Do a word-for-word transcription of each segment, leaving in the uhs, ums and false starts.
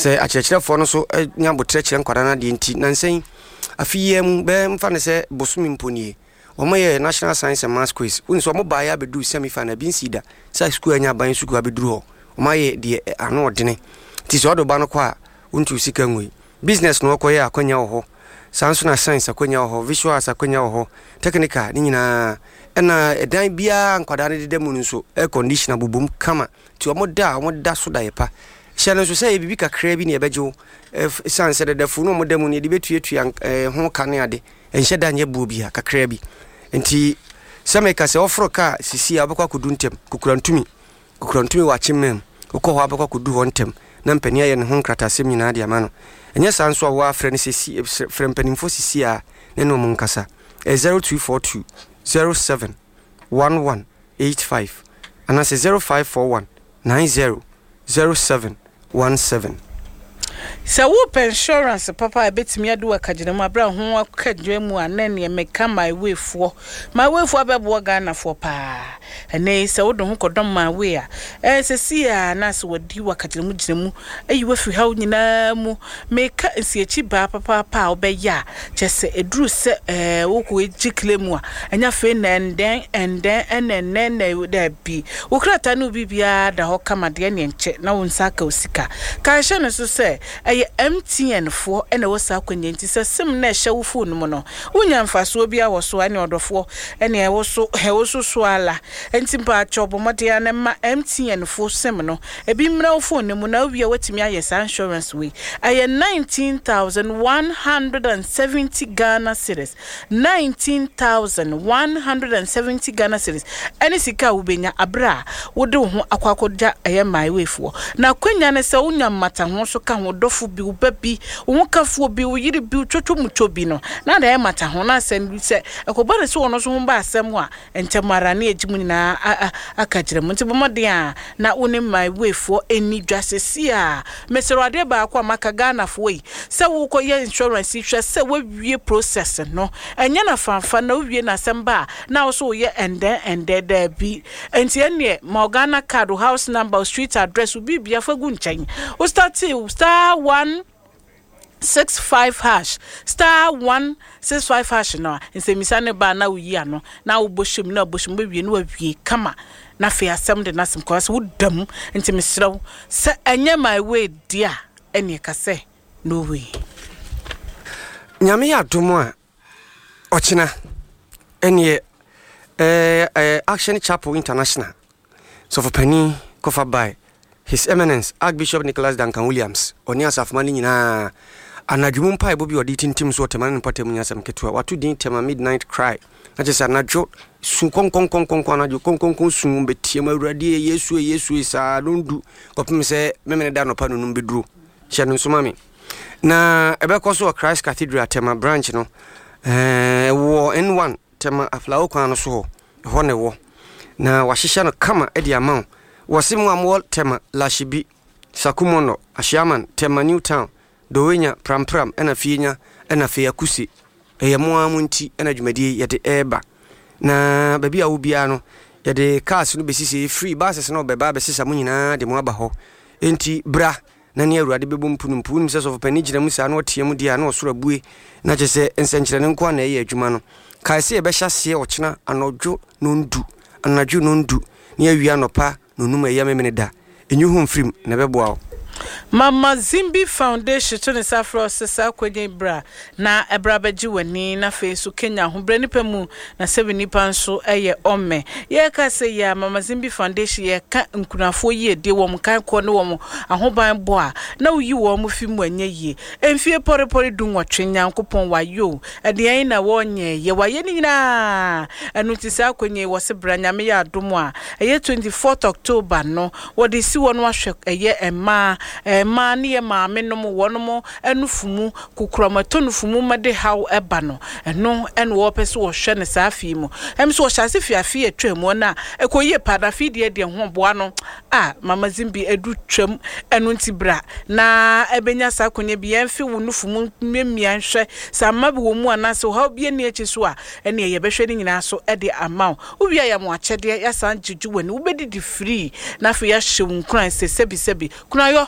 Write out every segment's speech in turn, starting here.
se akyerɛkyerɛfoɔ no so nya botre kyerɛ nkwada na de nti nansen afiyɛ mu be mfa ne se bosumi mponie omo ye National Science and Maths Quiz unso mo ba ya bedu semi final bin sida sa school anya ban suku abeduru ho omo ye de ano odene ti so do ba no kwa untu sika ngui business no koye akonya ho sanso na science akonya ho visual akonya ho technical ni nyina ena edan bia nkwada ne de mu nso air conditioner bubum kama ti omo da omo da so da yepa hye so say bibi kakra bi ne ebejo sanse de defu no mo da mu ne de betuatua ho kane ade enhye da nye buo bia kakra bi enti semeka se ofro ka sisi abakwa kudu ntem kukurantumi kukurantumi wa chimem ukọ ho abakwa kudu ho ntem na mpania ye ne ho nkratasem nyina de ama no enye sanso a wa afre ne sisi frempanimfo sisi a ne no mun kasa zero two four two zero seven one one eight five and that's zero five four one nine zero zero seven one seven. So whoop insurance papa a bit me adu akagina ma bra ho akadwe mu anene meka my way for my way for abebo Ghana for pa ene se wo do ho kodom my way a eh se si a na se wadi wakagina mu gina mu ayi wa fi haw nyina mu meka nsi echi ba papa pa obeya chese eduru se eh wo ko ejikle mu a anya fe na enden enden enene na da bi wo krata no bibia da ho kama de ne nche na wo nsaka osika ka hye no so se aye M T N fo ene wo sa kwanya nti se sim na hye wo phone mu no unya mfaso bia wo so ane odofo ene wo so he wo so so ala enti mpa chobo mode ya na ma M T N fo sim no ebi mra wo phone mu na wi watimi aye sa insurance we aye nineteen thousand one hundred seventy Ghana cedis nineteen thousand one hundred seventy Ghana cedis ene sika wo benya abra wo de ho akwakoda aye my way fo na kwanya ne se unya mata ho so ka ho dofo bi wo babi wo kafo bi wo yiri bi twotwo mutwo bi no na da e mata ho na asem se ekobare se wono so ho ba asem a entemara na ejimu nyina akagire mu ntibomode a na woni my way for eni dwasesi a mesero ade ba akwa maka Ghana fo yi se wo ko ye insurance hwe se wo wie process no enya na fanfa na wie na asem ba na wo so ye ende ende da bi enti ene ma Ghana card house number street address ubi bia fagu nchen o start star one six five hash star one six five hash no nse misane ba na uyi ano na uboshim na uboshim bewie no awie kama na fe asem de nasem kwa se wudam nti misrew se enye my way dia ene ka se no way nyame ya domo a ochina ene eh eh Action Chapel International so for penny cover by His Eminence Archbishop Nicholas Duncan Williams oni asafmani nyina anadwum pa ebobi odi tintim so temane mpate munyasam ketua watu din tema midnight cry na je sanadwo sun konkon konkon anadwo konkon kon sun betie mawurade Yesu Yesu isa dondu kopim se memene da no pa no beduru hyanu sumami na ebekoso Christ Cathedral tema branch no eh wo N one tema aflawo kwa no so ho ne wo na wahihya no kama edi amount wasimu amwol tema Lashibi Sakumono Ashiaman tema Newtown Dowenya Pram Pram ena fienya ena feya kusi eye moamu nti ena dwumadi yede eba na baby a wo bia no yede cars no besisi free buses no beba besisa mu nyina de mo aba ho enti bra na ne awurade bebom punum punum se so pani gina mu sa na otie mu dia na osoro bue na chese ensenkyere ne nko na eye adwuma no kai se ye be hyase ochina anodwo no ndu anadwo no ndu ne awia no pa nunum eya memene da enyu hom frim na beboa Mama Zimbi Foundation to ne safro sesa kwenye bra na ebra beji wani na fesu Kenya ho bre nipa mu na seven nipa nso eye ome ye ka se ya Mama Zimbi Foundation ye ka nkunafo ye de wo mkan ko ne wo ahoban bo a na uyi wo mu fi mu anya ye emfie pore pore du nwotwe nyankopon wayo ede yen na wo nye ye waye ni nyina anu ti sa kwenye wo se bra nyame ya adomo a eye twenty-fourth October no wo de si wo no ahwe eye ema ma ne ye maame no mo wono anufumu kukramato nufumu made haw eba no eno eno wo pese wo hwe ne safi mu em so hyase fiafi atwam na ekoye padafi de de ho boa no ah Mama Zimbi edu twam eno ntibra na ebenya sakonya bi emfi wo nufumu mmemia hwe sama bi wo mu anase wo ha bi ne echi so a ene ye behwe ni nyina so e de amaw ubia ya mo akyede ya san jiju wani ubedi di free na fe ya hyew nkran se sebi sebi kuna yo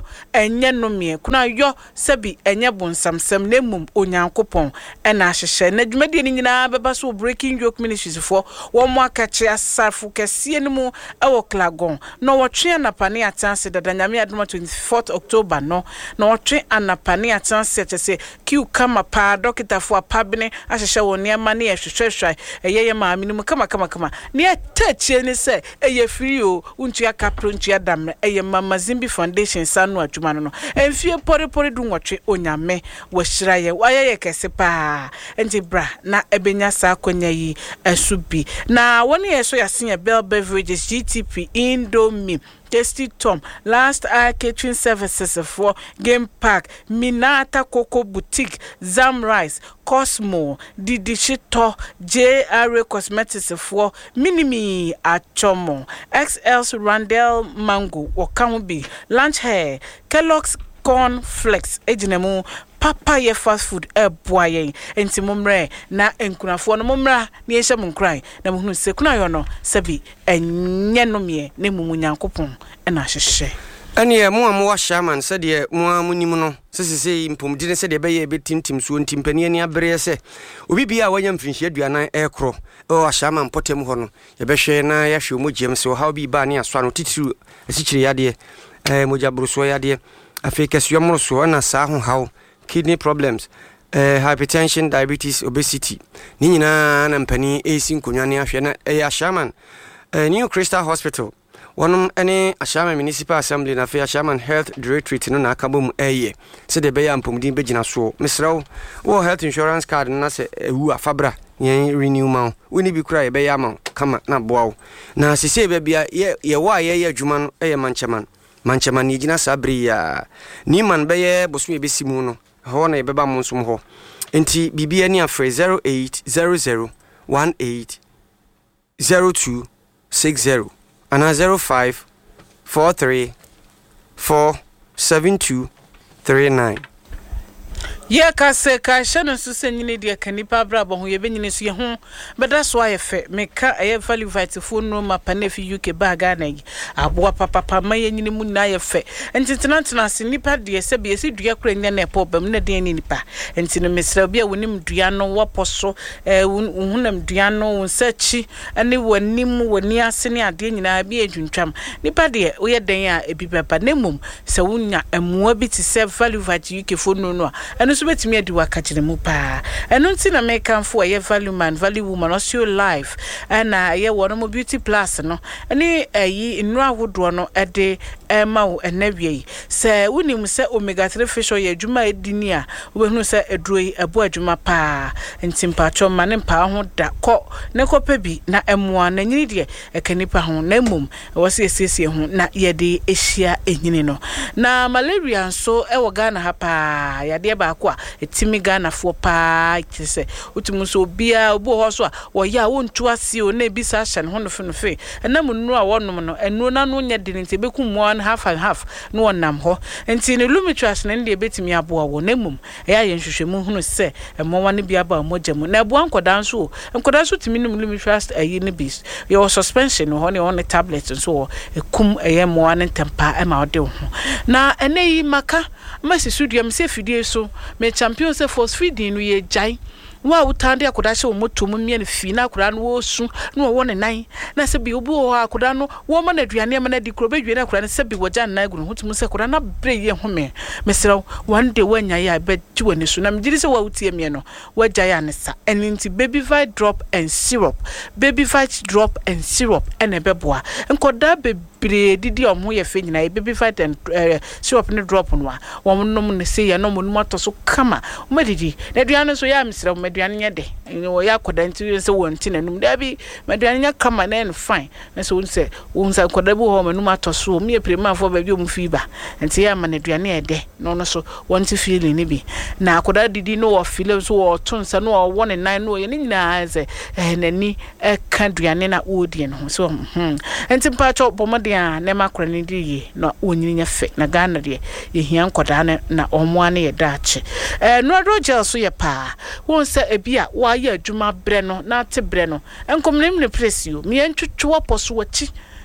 enye no me kuna yo sebi enye bonsamsam na mum onyankopon ena ahyehye na dwumadi ni nyina beba so Breaking Yoke Ministries for wo mo akache asafo kese ni mu ewo Klagon no wotwe anapane atanse dada nyame adoma twenty-fourth October no no wotwe anapane atanse chese kiu kama pa dokita fo apabene ahyehye wo ne ma ne ehwehwehwe eyeye maami ni mu kama kama kama ne tachi ni se eye free o untu akapro untu adamre eye Mama Zimbi Foundation sanu adwuma no enfie pore pore du nwotwe onyame wo hyiraye wayeye kese pa enti bra na ebenya sa akonya yi asubi na woni yeso yasen Bell Beverages G T P Indomie Tasty Tom Last Hour Catering Services for Game Park Minata Coco Boutique Zam Rice Cosmo Didishito J R A Cosmetics for Minimi Achomo X L's Randall Mango Wakamubi Lunch Hair Kellogg's Corn Flakes Ejinemu Papa ye fast food e boaye enti momre na enkunafo no momra ne ehye monkrai na mohunu se kuna yo no sabi enye no me ne mumunyankopon e na hyehye ane mo am wa shaman se de mo amunim no sesese impomdi ne se de beye betintim so ntimpani ani abreye se obi bia wanya mfinhie aduanan e kro o shaman potem ho no ye behwe na ya hwe mo gem se how bi ba ne aso no titiru asikyire yade eh moja bruso yade afeka suamro so na sa ho hawo kidney problems, uh, hypertension, diabetes, obesity. Ni nyina na mpani esi nkonwa ne ahwe na eh Ashaman. Uh, New Crystal Hospital. Wonum ene Ashaman Municipal Assembly na fe Ashaman Health Directorate no na akabom eye. Se de be ya mpomdin begina so. Misrawo wo health insurance card na se ewu afabra yen renew ma. Woni bi kura ye be ya ma kama na boawo. Na sese be bia ye ye wa ye ye adwuma no eye mancheman. Mancheman ni gina sabri ya. Ni man be ye bosu be simu no. Ho na yebeba monsum ho enti bibia ni afre zero eight zero zero one eight zero two six zero ana zero five four three four seven two three nine. Ye ka se ka shano su se nyine de kanipa bra bo ho ye benyine su ye ho beda so ayefe meka aye value vitamin phone no mapa na fi U K baga na yi aboa papa papa ma ye nyine mu na ayefe entitena tena se nipa de se be se dua kura nya na problem na de ni nipa entino mesra bia wonim dua no woposo eh hunam dua no wonsachi ane wanim woni ase ne ade nyina bia adwuntwam nipa de wo ye den a ebi papa na mum se wonya amoa bi ti se value vitamin U K phone no no so betimi adi wakagire mu pa eno nti na mekanfo ye value man value woman osio life na ye wono mo beauty plus no ene ayi nnura ahodo no ede ema wo enawie se wonim se omega three fish oil adwuma edini a wobehunu se eduro yi abo adwuma pa nti mpacho ma ne mpa ho da kọ ne kopa bi na emoa na nyini de ekanipa ho na mum wose esiesie ho na ye de ehia enyini no na malaria nso e wo Ghana ha pa ya de ba kwa etimi Ghana fo pa kise utumu so bia obo ho so a wo ya wontu ase o na bi sa hye ne ho no fe no fe na munnu a wonom no enu na no nya de nti beku mo an half and half no wonam ho nti ne lumitras ne de betimi aboa wo na mum e ya ye nhwehwemu hunu se emo wane bia ba mogya mu na aboa nkoda nso nkoda so timi num lumitras ayi ne bis your suspension ho ne on tablet nso ekum eye mo wane tempa e ma ode ho na ene yi maka masi studio mse fidie so me champion se force feeding no ye jai wa utande akoda hye o moto mu mie ne fi na akoda no wo su na wo ne nan na se bi obu o akoda no wo ma na aduane ma na di kro bedwe na akoda ne se bi woja na agunu hutum se akoda na bre ye home mesrew one day wanya ya be ti wani su na mjiri se wa utie mie no waja ya ne sa eninti baby vite drop and syrup baby vite drop and syrup ene beboa enkoda be bre didi omo ye fe nyina baby vite and uh, syrup ne drop no a wo nom ne se ya no mo no to so kama o medidi na aduane so ya mesrew aduane nya de wo ya koda nti se wonti nanum da bi aduane nya kama na en fine na se wonse wonsa koda bi ho manum atoso me prema fo ba bi o mu fiba nti ya ma na aduane e de no no so wonti feeling ni bi na koda didi no wo feel so wo tonsa no wo won nan no ye ni nyina ze eh nani e ka aduane na odie no so hm nti pa cho bomode a na makora ni di ye na onyini nya fe na Ghana de ye hia koda na omo ane ye dache eh no rogel so ye pa won se ebia wa ye adwuma bre no na te bre no enkomnem ne presio me entwetwe oposo wachi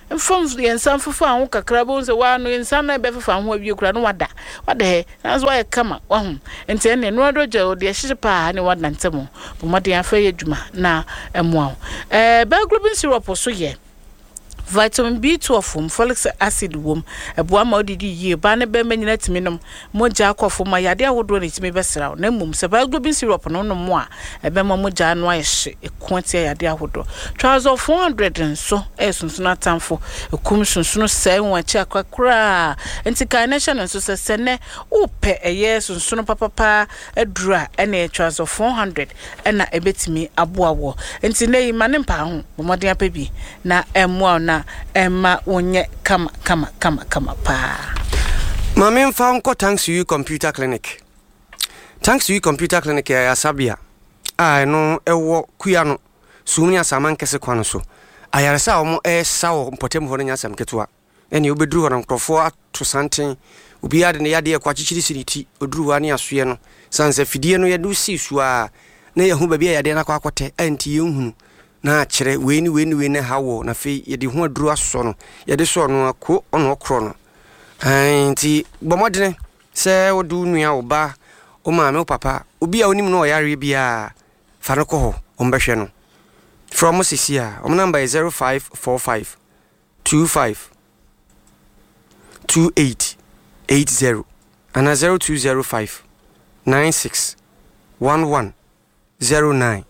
mfam yensan fufu an kakra bo se wa no yensan na be fufu an ho awie kura no wada wada he na so wa kama wa ho enti ene no adoje o de hye pa ne wada ntemo bo made afa ye dwuma na emo eh Bioglobin syrup so ye vitamin B twelve from folic acid wom eboa ma odidi yie ba ne be manyina timinom moja akofo ma yade awodo ne timi besra na mum se Bioglobin syrup no no mo a ebe ma moja no ayehye ekontia yade awodo twelve four hundred nso esunsuno atamfo ekum sunsuno sai won achi akakura enti carnation nso se sene upe eye sunsuno papapa adura ene twelve four hundred ena ebetimi aboawo enti nei mane mpa ho bomodin apabi na emo na Emma wonye kama kama kama kama pa. Mami mfa nko thanks to you computer clinic. Thanks to you computer clinic ya Sabia. Ah no ewo kuya no sumni asaman kese kwano so. Ayaresa omo e sawo mpotem ho nya sam ketua. Eni obedru ho nkrofo ato santen. Obi ade ne yade kwa chichiri siniti odru wa ne asoye no. Sanse fidie no yadu si su a na yehu ba bia yade na kwa akote anti yenhunu. Na kire weni weni weni hawo na fe yede ho aduru aso no yede so no akọ ono okro no anti bomodene se wodu nua wo ba o ma me papa obi a onim no oyare bia fa no ko ho ombehwe no from sisia o number is zero five four five two five two eight eight zero and zero two zero five nine six one one zero nine.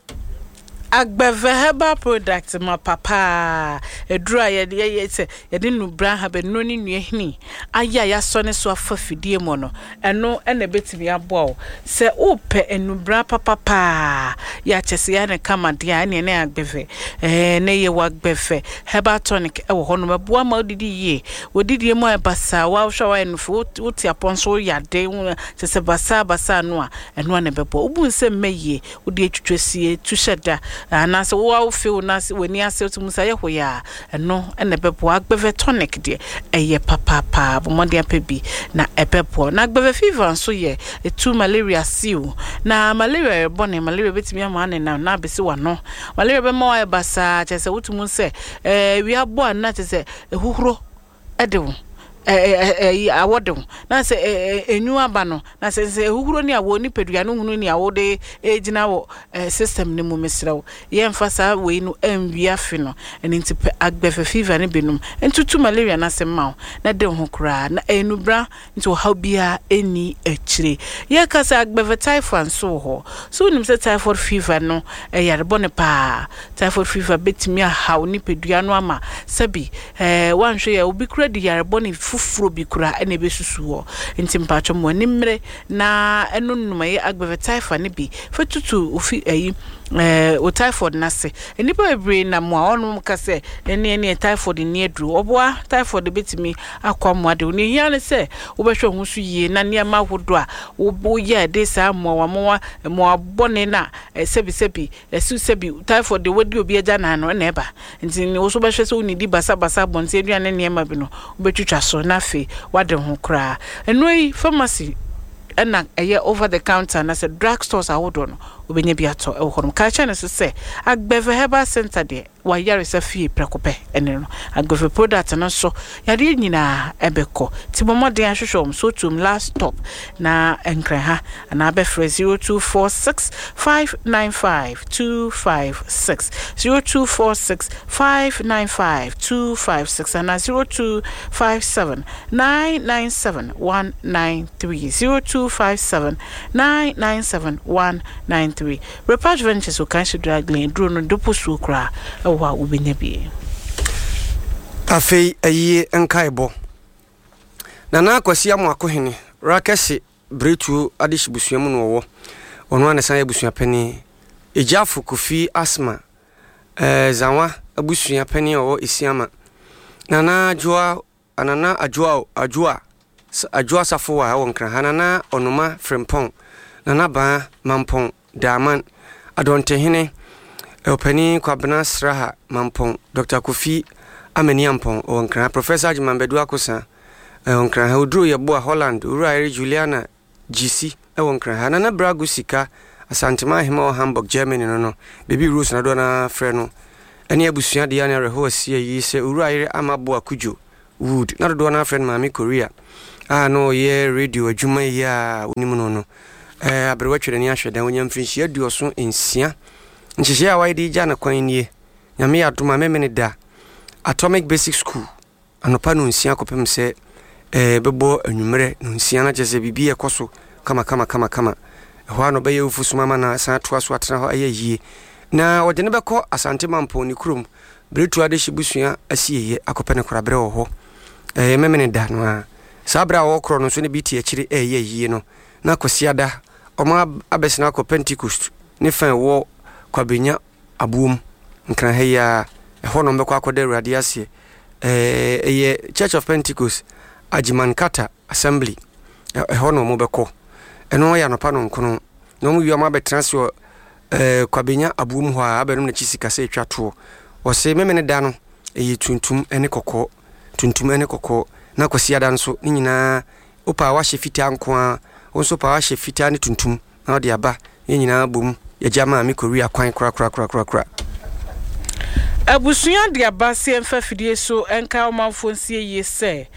Agbeve herbal product ma papa edura ye ye se ye de nubra ha be no ni nuehini aya ya so ne so afa fidie mo no eno ena betimi abo se upe enubra papa pa ya chese ya ne kama dia ne ne agbeve eh ne ye wa agbeve herbal tonic e wo hono meboa ma odidi ye odidi mo e basa wa hwa wa enfu uti aponso ya de chese basa basa no a eno ne bebo ubun se meye odi etwetwesie tu sheda ana so wo feel na weni ase to musa ye hoya eno ene bebo agbeve tonic de eye papa pa bomode apabi na ebebo na agbeve fever so ye etu malaria siu na malaria bone malaria betimi ama ne na na besi wano malaria be ma wa basa chese wutumu se eh wi abo na chese ehuhuro edewo eh eh awode na se enyu aba no na se se ehuro ni awo ni pedua no hunu ni awode ejina wo system ni mu mesrew ye mfasa we no enwi afi no eni ntipe agbefe fever ni benum entutu malaria na se mawo na de ho kura na enubra nti how bia eni echire ye kasa agbefe typhoid so ho so nim se typhoid fever no e yare bone pa typhoid fever betimi how ni pedua no ama sabi eh wanhwe ye obi kura di yare bone fufuro bi kura ene besusu ho nti mpacho mo nimre na eno numaye agbeve typhoid ne bi fetutu ofi ayi eh o typhoid na se enipa ebre na mo onum ka se ene ene typhoid ni edru oboa typhoid betimi akwamo ade oni hia ne se obehwe ho su yie na ne ma hodo a obo ye de sa mo wa mo mo abone na sebi sebi esu sebi typhoid de wodi obi aja na no na eba nti ne wo so behwe se oni di basa basa bonse aduane ne ma bi no obetwitwa so na fe wade ho kra enoi pharmacy ena eye over the counter na se drug stores awodo no obenye bi ato e honom ka cha ne se agbeve herbal center de wa yare sa fie prekope ene no agbeve product no so yade nyina ebeko tibomode ahwehwom so tum last stop na enkra ha na be free zero two four six five nine five two five six zero two four six five nine five two five six and zero two five seven nine nine seven one nine three zero two five seven nine nine seven one nine three. Repatch Ventures can should drag lane drone dopo sukra wa ubenya bi afei ayi enkaibo na na akwasi amu akohene rakese bretu adish busuamu no wo ono ane san abusua pani ejafu kofi asma eh zanwa abusua pani o isiama na na joa anana ajoa ajoa ajoa safoa wo nkra hanana onoma frempon na na ba mampon daman adonte hene opani kwabna sraha mampon Doctor Kofi amani ampon o nkra Professor Jimambedu akosa onkra ha odru yebo a Holland ura Juliana G C e wonkra ha na na bragu sika asantema hema o Hamburg Germany no no baby Rose na do na frɛ no ene abusua de ya na reho asie yi se owura yere amabo akujo wood na do na friend Mami Korea ah no ye radio adwuma ya onimu no no eh abrewa twere ni ahwedan onyam finhia aduoso ensia nhihia a waide gya na kwan nie nyame adoma memene da Atomic Basic School anopa no nsia kopem se eh bebo anwumere no nsia na jese bibie koso kama kama kama kama ho ano be yefu sumama na san toa so atena ho ayeyie na wode ne beko asante mampo ni kurom bretu ade hibusua asieye akopene korabre wo ho eh memene da no a sabra wo kro no so ne biti akiri eyeyie no na kosiada oma abesina ko Pentecost ne fan wo kwabenya abuom nkran heya ho no mbekọ akode Awurade ase eh eye Church of Pentecost Ajimankata Assembly ho no mbekọ eno ya no pa no nkono no mu wioma betransfer eh kwabenya abuom ho a abenum na chisika se twato o se memene da no eye tuntum ene kokọ tuntum ene kokọ na kwasiada nso ni nyina opa wa hye fita nko a onso pa wa hye fita ne tuntum na ode aba ye nyina bom ye jama mi Korea kwan kra kra kra kra kra Abusua de abase emfa fidie so enka omanfo nsie yese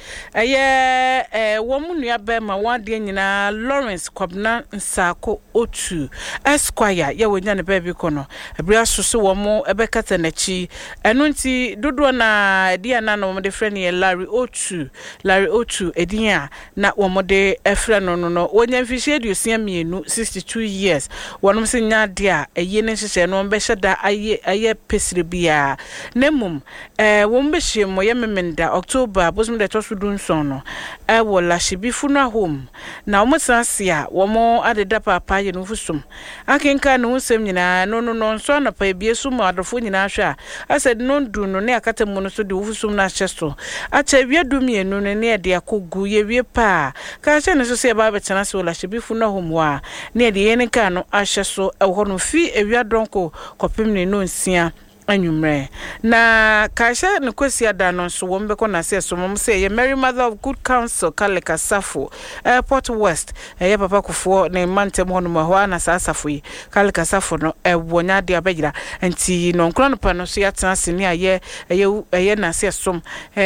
eye eh womu nua be ma wade nyina Lawrence Kwabna Nsako Otu Esquire ye wonya ne baby kono ebria soso womu ebekata nachi eno nti dodo na dia na no de friend ye Larry Otu Larry Otu edian na womu de efra no no no wonya mfihie aduosia mienu sixty-two years wonom se nya dia eye ne hyehyɛ no be hyeda aye aye pesire bia Nemum eh wombehye mo ye memenda October bosum de tosudun son no eh wo lashibi funa home na omosanse a womo adeda papa ye no fusum akenka no nsem nyina no no no so na pa ebiesu mo adofo nyina hwa ased no ndu no ne akata mu no so de fusum na hyeso acha wiedu mienu ne ne de akogu ye wie pa ka che ne so se ba betena se wo lashibi funa home wa ne de ye ne ka no ahyeso e ho no fi ewiadonko kopem ne no nsia Anumre na kasha ne kwesi ada no so wombe ko na se so mom se ye Mary Mother of Good Counsel Kaleka Safo Airport West ye papa kofo ne mantem hono ma ho na sa Safo yi Kaleka Safo no e wonya de abagira nti no nkro no pa no so ya tena se ne aye ye ye na se som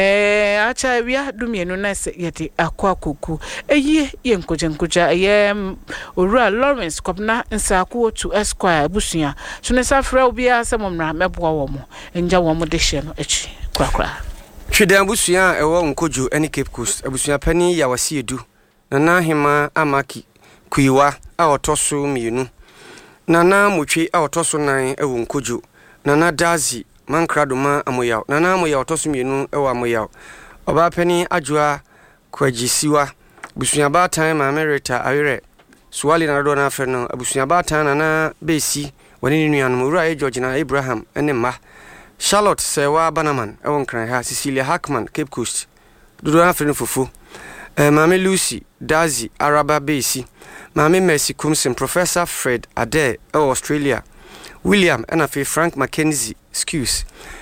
eh acha wia dumienu na se ye de akwa koku eye ye nkoje nkoja ye Owura Lawrence Kwabna Nsako Otu Esquire busua so ne safra obi asa momra mebo womo enja womo de hye no echi kra kra twede abusua ewo nkojo ene Cape Coast abusua pani ya wase edu na na hema amaki kuiwa a otoso mienu na na motwe a otoso nan ewo nkojo na na dazi mankradoma amoyaw na na amoyaw otoso mienu ewo amoyaw oba pani adwoa kwagisiwa abusua ba tan ma America ayere suwali na do na afa no abusua ba tan na na besi wani nuanom Owura George na Abraham ene ma Charlotte Sewa Banaman ewon kran ha Cecilia Hackman Cape Coast dodo afre no fufu eh Mame Lucy Dazi Araba Besi Mame Mercy Kumsen Professor Fred Ade ewo Australia William Enafe Frank Mackenzie excuse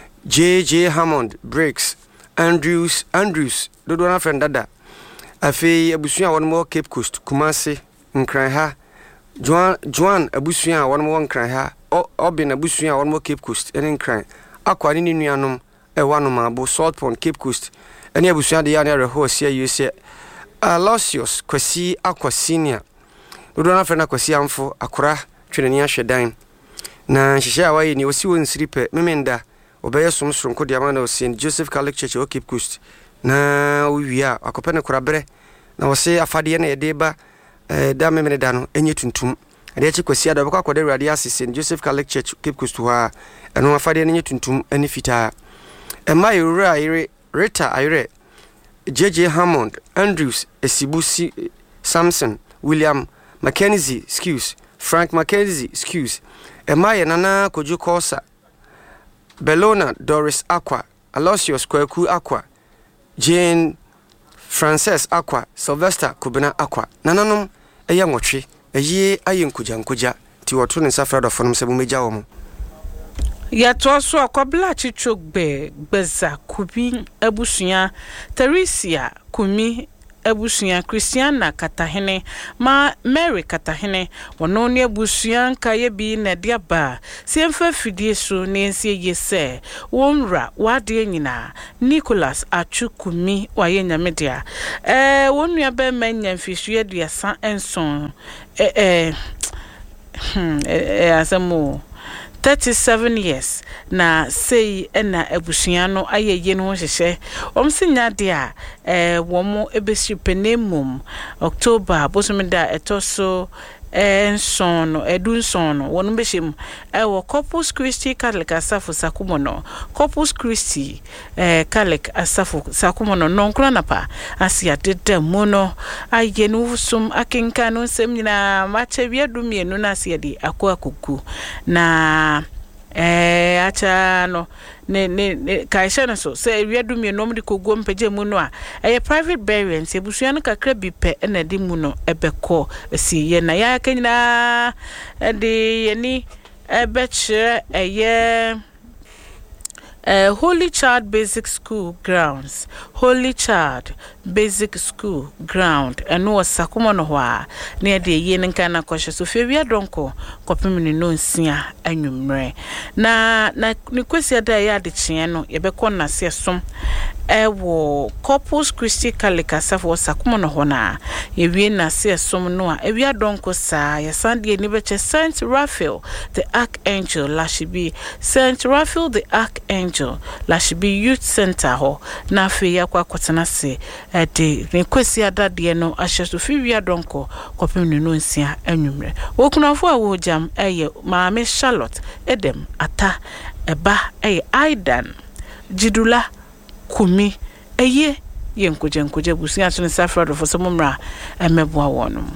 J J Hammond Breaks Andrews Andrews dodo afre ndada afi abusua won mo Cape Coast Kumasi nkran ha Joan Joan abusua won mo nkran ha Obin abusua won mo Cape Coast ene nkran akwa ni nuanom e wanom abo Salt Pond Cape Coast ene abusua de ya na reho sia yuse Alosius Kwasi akwa senior dodo na fe na Kwasi amfo akora twene ahwedan na hyehyɛ awaye ni osi won siripe memenda obeye som soronko de amana Saint Joseph Catholic Church o Cape Coast na wiya akopene korabre na wose afade na yede ba eh da memene da no enye tuntum ade achi Kwasi ada bako akode Awurade ase Saint Joseph Catholic Church Cape Coast wa eno afade na enye tuntum eni fita ema Owura ayire Rita ayire J J Hammond Andrews Esibusi Samson William Mackenzie excuse Frank Mackenzie excuse ema ye nana koju kosa Bellona Doris Aqua Alosius Kwaku Aqua Jane Frances Aqua Sylvester Kubena Aqua nananom eye nwotwe eye aye nkuja nkuja ti woto ne safra do fonom se bumeja wo mo ya to so akwabla chichogbe gbeza kubi abusua Teresa Kumi abusua Christiana Katahene ma Mary Katahene wono ne abusua nka ye bi na de aba siemfa fidie so ne nsie yese wonra wade nyina Nicholas Achukumi waye nyamedea eh wonua ba manya mfisue aduasa enson eh eh hmm eh asamo thirty-seven years na sei na abusua no ayeye no hwehwe omsinya de a eh womo ebesi penemum October bosomida etoso en sono edun sono wonu behim ewo Corpus Christi Catholic Asafo Sakumono Corpus Christi eh Catholic Asafo Sakumono nonkura napa asia deda mono aye no sum akenka no nsem nyina mache wiadum yenu na asia di akwa kuku na eh acha no ne ne kaisha na so se wiadum yenu mdi kogo mpeje mu no a eh private burial se busua no kakra bi pe na di mu no ebekọ si ye na ya kanyina de yeni ebechre eye Uh, Holy Child Basic School grounds. Holy Child Basic School ground. And no sakuma no wa near the yen kana kosha so fevia donko kopimini no nsia anwumre. Na na nikwesi ada ya de chieno yebekọ na se som ewo Corpus Christi Catholic Asafo sakuma no hona yewie na se som no a ewia donko sa ya sandie ni beche Saint Raphael the Archangel Lashibi Saint Raphael the Archangel Lashibi Youth Center ho na afi ya kwa kwatena se e de request ya dade no ahye so fi wia donko kopem no nsia anwumre wokunafo a wo jam eye maame Charlotte Edem ata eba eye Aidan Jidula Kumi eye yenkoje nkoje busia so safra do fo mumra emeboa wonum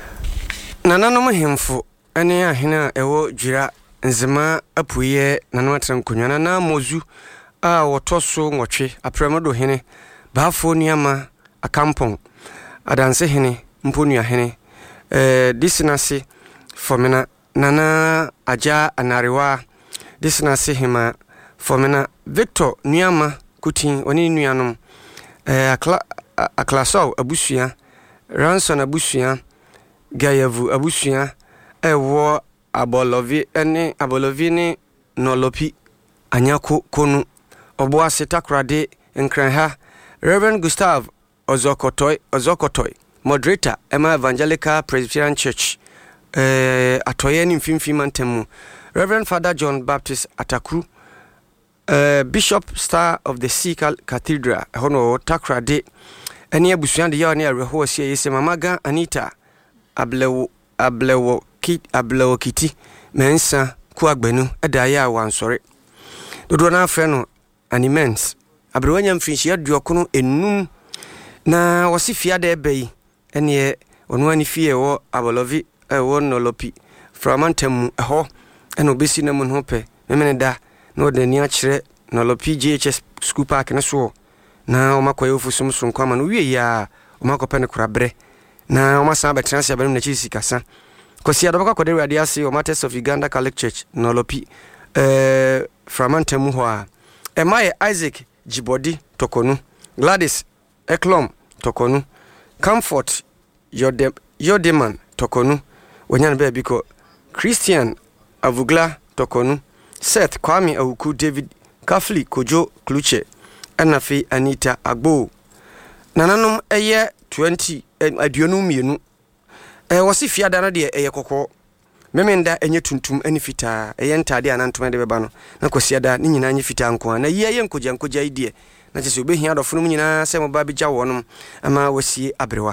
nananom hemfo ene ahena ewo dwira nzema apuye nanu atrankonwa na mozu a wotoso nwotwe apremodo hene baafo niama akampon adanse hene mponua hene eh disinase fomena nana aja anarewa disinase hema fomena Victor niama kutin oni nuanom eh akla aklaso abusua Ranson abusua Gayavu abusua ewo abolovi ene abolovi ne nolopi anyako konu oboase takrade nkranha Reverend Gustav Ozokotoy Ozokotoy moderator Emma Evangelical Presbyterian Church eh atoye ni mfimfim mantemu Reverend Father John Baptist Atakru eh Bishop Star of the Sea Cathedral hono takrade ene abusua de ya ne areho sie yese mamaga Anita ablewo ablewo kit ablewo kiti mensa ku agbenu edaya wansore dodo na afre no animens abrewanya mfinshi aduokono enum na wasifia da ebai ene onu ani fie wo abolovi ewo nolopi framantam eho eno besi na mun hope memene da no de ni akire nolopi G H S school park ne so na o makoye ofusum so nkwa ma no wie ya o makope ne kurabre na o masa betranse abanum na chisi kasa kosi adobaka kode radio ase o Martyrs of Uganda Catholic Church nolopi eh framantam ho a Emaye Isaac Jibodi Tokonu Gladys Eklom Tokonu Comfort Yode Yodeman Tokonu Wanyan Bebiko Christian Avugla Tokonu Seth Kwame Awuku David Kafli Kojo Kluche Anafi Anita Agbo Nananom eye twenty aduonu mienu eh wasi fiada na de eye kokko memenda enye tuntum ani fita eye ntade anantom de beba no na kwasiada ni nyina anye fita nko na ye ye nkoja nkoja idie na chese obehia adofo no nyina se mo ba bigya wonom ama wasi abrewa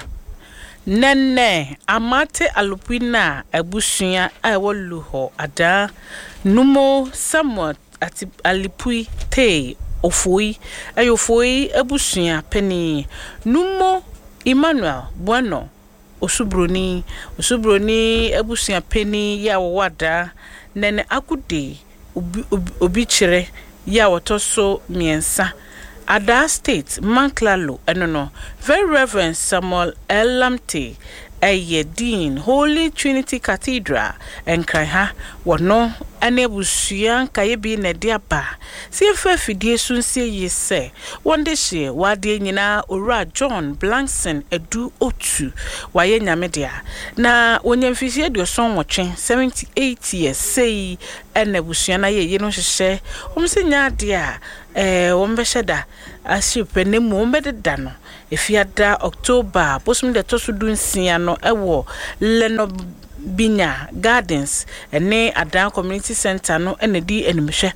nenne amate alupina abusua awolu ho ada numo somewhat ati alipui te ofoi ayofoi abusua peni numo Emmanuel Bueno Osubroni Osubroni abusua peni ya wada nene akude obi, obi, obi chire ya wotoso miensa Ada State Manklalo enono Very Reverend Samuel Elamte Eye Dean Holy Trinity Cathedral Enkranha wono ane busua kaye bi na de aba se fa fidie so nsie yi se wonde hye wade nyina owura John Blankson edu otu waye nyame dia na wonyamfihie de son wotwe seventy-eight years sei ene busua na ye ye no hyehyɛ omse nya de a eh wombɛhyɛda ashipe ne mu wombɛdeda no efiada October bosum de to so dunsia no ewo leno Binya Gardens ene Adan Community Center no ene di enimhwe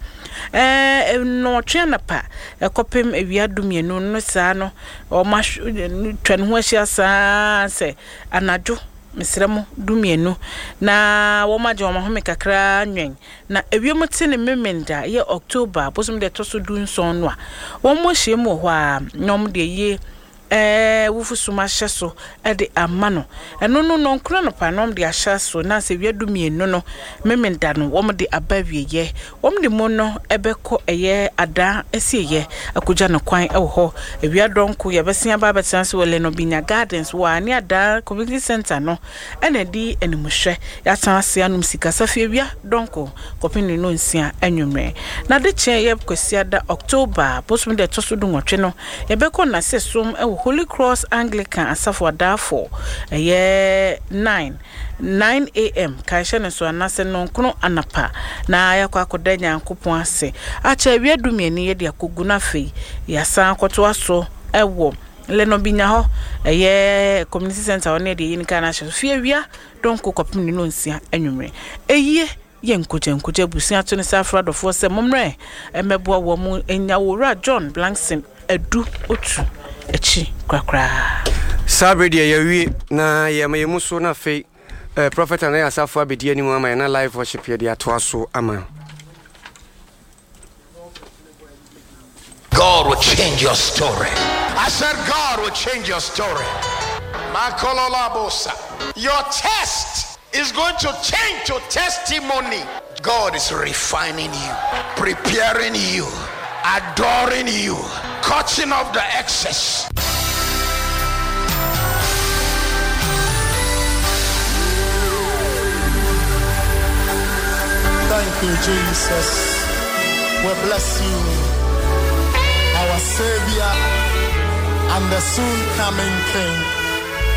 eh no twenapa ekopem ewiadum yenu no saa no o ma twen ho ahia saa se anadwo mesremo dumienu na wo ma je wo ma ho mekakra nwen na ewiemu te ne memenda ye October bosum de to so dunson no a wo mo hye mu ho a nom de ye eh wufusuma hyeso e de amano eno no no nkro no panom de ahyeso na se wiadumienu no memenda no wo de abawieye wo de mo no ebekọ eye ada esieye akoja no kwan e wo ho ewiadonko ye besia ba betanse wole no Binya Gardens wa ni Ada Community Center no ena di animhwe ya tanse anum sika safi ewia donko kopini no nsia anwumre na de chen ye kwesi ada October bosum de to so du nwotwe no ye bekọ na sesum e Holy Cross Anglican Asafo Adafo eye nine a m kanshe ne so anase no nkono anapa na yakwa akoda nyankopon ase acha wiadumieni ye de akogu na fei ya san kwoto aso ewo leno Binya ho eye community center one de yin kana hye fie wia donko kopim ni no nsia anwumre eye ye nkoje nkoje busia to ne safra dofo se momre emeboa wo mu enya wora John Blankson edu otu echi kwakra sabredi ya wi na ya mayemu so na fe uh, prophet and Asafo abedi ani mu ama na live worship ye dia to aso ama. God will change your story. I said God will change your story. Your test is going to change to testimony. God is refining you, preparing you, adoring you, cutting off the excess. Thank you, Jesus. We bless you, our Savior and the soon coming King.